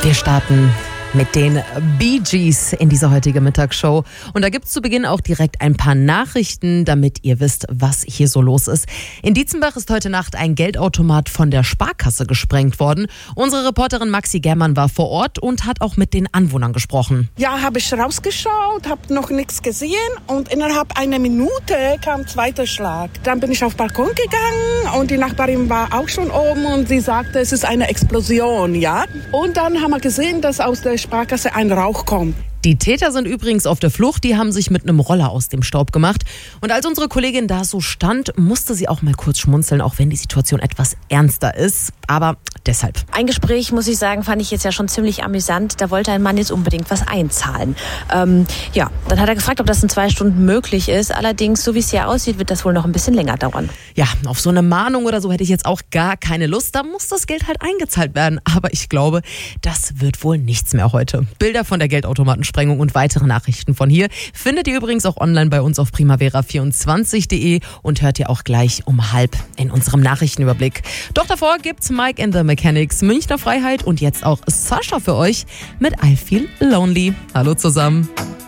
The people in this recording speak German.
Wir starten mit den Bee Gees in diese heutige Mittagsshow. Und da gibt es zu Beginn auch direkt ein paar Nachrichten, damit ihr wisst, was hier so los ist. In Dietzenbach ist heute Nacht ein Geldautomat von der Sparkasse gesprengt worden. Unsere Reporterin Maxi Germann war vor Ort und hat auch mit den Anwohnern gesprochen. Ja, habe ich rausgeschaut, habe noch nichts gesehen und innerhalb einer Minute kam zweiter Schlag. Dann bin ich auf den Balkon gegangen und die Nachbarin war auch schon oben und sie sagte, es ist eine Explosion, ja. Und dann haben wir gesehen, dass aus der Sparkasse ein Rauch kommt. Die Täter sind übrigens auf der Flucht, die haben sich mit einem Roller aus dem Staub gemacht. Und als unsere Kollegin da so stand, musste sie auch mal kurz schmunzeln, auch wenn die Situation etwas ernster ist. Aber deshalb. Ein Gespräch, muss ich sagen, fand ich jetzt ja schon ziemlich amüsant. Da wollte ein Mann jetzt unbedingt was einzahlen. Dann hat er gefragt, ob das in 2 Stunden möglich ist. Allerdings, so wie es hier aussieht, wird das wohl noch ein bisschen länger dauern. Ja, auf so eine Mahnung oder so hätte ich jetzt auch gar keine Lust. Da muss das Geld halt eingezahlt werden. Aber ich glaube, das wird wohl nichts mehr heute. Bilder von der Geldautomatensprengung und weitere Nachrichten von hier findet ihr übrigens auch online bei uns auf primavera24.de und hört ihr auch gleich um 12:30 in unserem Nachrichtenüberblick. Doch davor gibt's Mike and the Mechanics, Münchner Freiheit und jetzt auch Sascha für euch mit I Feel Lonely. Hallo zusammen.